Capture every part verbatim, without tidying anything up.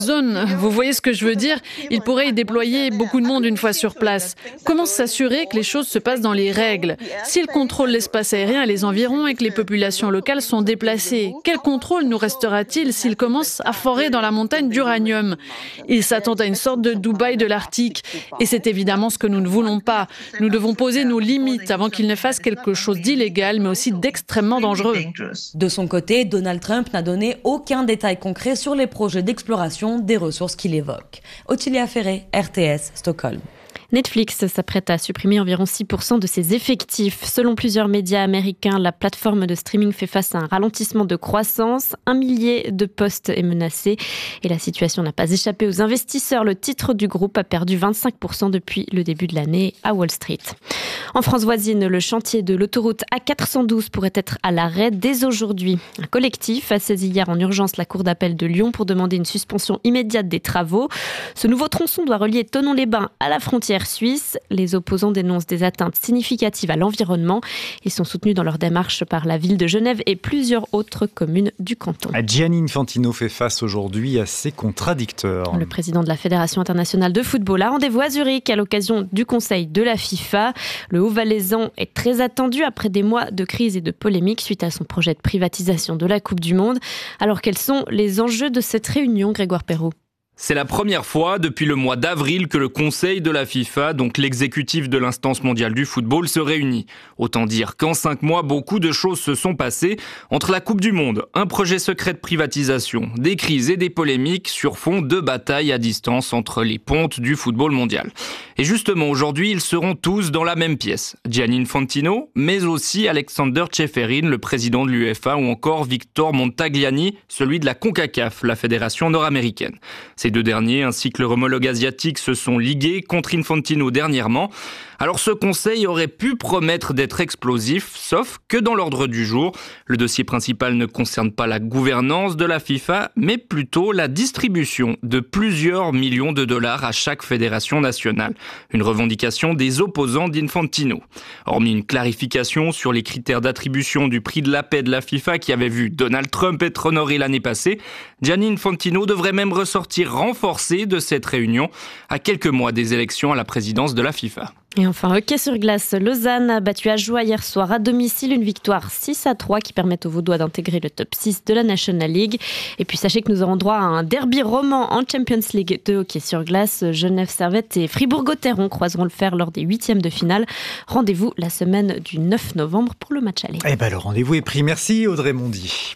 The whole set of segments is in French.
zone. Vous voyez ce que je veux dire? Il pourrait y déployer beaucoup de monde une fois sur place. Comment s'assurer que les choses se passent dans les règles? S'il contrôle l'espace aérien et les environs et que les populations locales sont déplacées, quel contrôle nous restera-t-il s'il commence à forer dans la montagne d'uranium? Il s'attend à une sorte de Dubaï de l'Arctique. Et c'est évidemment ce que nous ne voulons pas. Nous devons poser nos limites avant qu'il ne fasse quelque chose d'illégal, mais aussi d'extrêmement dangereux. De son côté, Donald Trump n'a donné aucun détail concret sur les projets d'exploration des ressources qu'il évoque. Ottilia Ferré, R T S, Stockholm. Netflix s'apprête à supprimer environ six pour cent de ses effectifs. Selon plusieurs médias américains, la plateforme de streaming fait face à un ralentissement de croissance. Un millier de postes est menacé et la situation n'a pas échappé aux investisseurs. Le titre du groupe a perdu vingt-cinq pour cent depuis le début de l'année à Wall Street. En France voisine, le chantier de l'autoroute A quatre cent douze pourrait être à l'arrêt dès aujourd'hui. Un collectif a saisi hier en urgence la cour d'appel de Lyon pour demander une suspension immédiate des travaux. Ce nouveau tronçon doit relier Thonon-les-Bains à la frontière suisse. Les opposants dénoncent des atteintes significatives à l'environnement. Ils sont soutenus dans leur démarche par la ville de Genève et plusieurs autres communes du canton. Gianni Infantino fait face aujourd'hui à ses contradicteurs. Le président de la Fédération internationale de football a rendez-vous à Zurich à l'occasion du conseil de la FIFA. Le Haut-Valaisan est très attendu après des mois de crise et de polémiques suite à son projet de privatisation de la Coupe du Monde. Alors quels sont les enjeux de cette réunion, Grégoire Perrault? C'est la première fois depuis le mois d'avril que le Conseil de la FIFA, donc l'exécutif de l'instance mondiale du football, se réunit. Autant dire qu'en cinq mois, beaucoup de choses se sont passées. Entre la Coupe du Monde, un projet secret de privatisation, des crises et des polémiques sur fond de batailles à distance entre les pontes du football mondial. Et justement, aujourd'hui, ils seront tous dans la même pièce. Gianni Infantino, mais aussi Alexander Ceferin, le président de l'U E F A, ou encore Victor Montagliani, celui de la CONCACAF, la fédération nord-américaine. Ces deux derniers, ainsi que leur homologue asiatique, se sont ligués contre Infantino dernièrement. Alors ce conseil aurait pu promettre d'être explosif, sauf que dans l'ordre du jour, le dossier principal ne concerne pas la gouvernance de la FIFA, mais plutôt la distribution de plusieurs millions de dollars à chaque fédération nationale. Une revendication des opposants d'Infantino. Hormis une clarification sur les critères d'attribution du prix de la paix de la FIFA qui avait vu Donald Trump être honoré l'année passée, Gianni Infantino devrait même ressortir renforcé de cette réunion à quelques mois des élections à la présidence de la FIFA. Et enfin, hockey sur glace, Lausanne a battu Ajoie hier soir à domicile, une victoire six à trois qui permet aux Vaudois d'intégrer le top six de la National League. Et puis sachez que nous aurons droit à un derby roman en Champions League de hockey sur glace. Genève Servette et Fribourg-Gotteron croiseront le fer lors des huitièmes de finale. Rendez-vous la semaine du neuf novembre pour le match aller. Eh ben le rendez-vous est pris. Merci Audrey Mondy.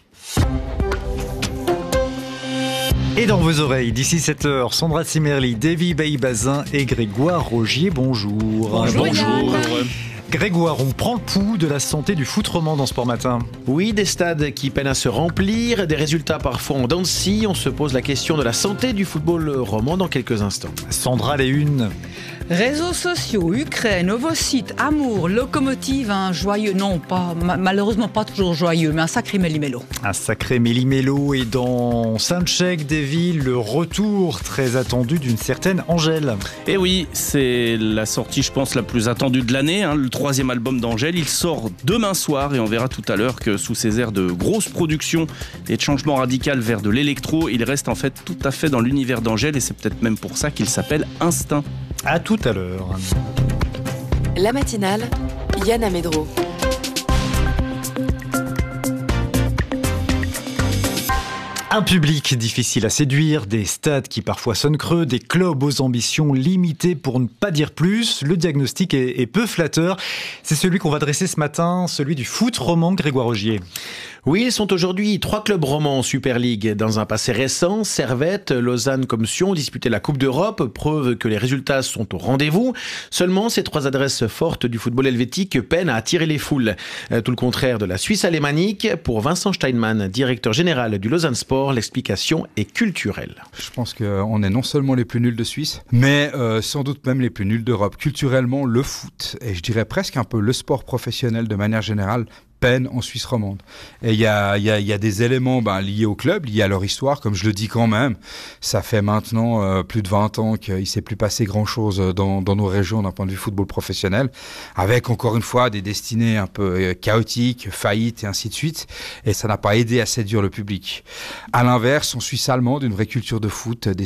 Et dans vos oreilles, d'ici sept heures, Sandra Simerli, Davy Bailly-Bazin et Grégoire Rogier, bonjour. Bonjour. Bonjour. Grégoire, on prend le pouls de la santé du foot roman dans Sport Matin. Oui, des stades qui peinent à se remplir, des résultats parfois en dents de scie. On se pose la question de la santé du football roman dans quelques instants. Sandra, les unes. Réseaux sociaux, Ukraine, ovocytes, amour, locomotive, un joyeux, non, pas, ma- malheureusement pas toujours joyeux, mais un sacré méli-mélo. Un sacré méli-mélo et dans Soundcheck des villes, le retour très attendu d'une certaine Angèle. Et oui, c'est la sortie, je pense, la plus attendue de l'année, hein, le troisième album d'Angèle. Il sort demain soir et on verra tout à l'heure que sous ces airs de grosse production et de changement radical vers de l'électro, il reste en fait tout à fait dans l'univers d'Angèle et c'est peut-être même pour ça qu'il s'appelle Instinct. À tout à l'heure. La matinale, Yann Amedro. Un public difficile à séduire, des stades qui parfois sonnent creux, des clubs aux ambitions limitées pour ne pas dire plus. Le diagnostic est, est peu flatteur. C'est celui qu'on va dresser ce matin, celui du foot roman, Grégoire Rogier. Oui, ils sont aujourd'hui trois clubs romans en Super League. Dans un passé récent, Servette, Lausanne comme Sion ont disputé la Coupe d'Europe, preuve que les résultats sont au rendez-vous. Seulement, ces trois adresses fortes du football helvétique peinent à attirer les foules. Tout le contraire de la Suisse alémanique. Pour Vincent Steinmann, directeur général du Lausanne Sport, l'explication est culturelle. Je pense qu'on est non seulement les plus nuls de Suisse, mais euh, sans doute même les plus nuls d'Europe. Culturellement, le foot, et je dirais presque un peu le sport professionnel de manière générale, peine en Suisse romande. Et il y a, y, a, y a des éléments ben, liés au club, liés à leur histoire, comme je le dis quand même. Ça fait maintenant euh, plus de vingt ans qu'il ne s'est plus passé grand-chose dans, dans nos régions d'un point de vue football professionnel, avec encore une fois des destinées un peu chaotiques, faillites et ainsi de suite. Et ça n'a pas aidé à séduire le public. À l'inverse, en Suisse allemande, une vraie culture de foot, des